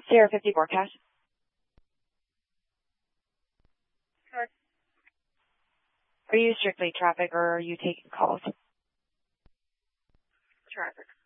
Sierra 54 cash. Sure. Are you strictly traffic or are you taking calls? Traffic.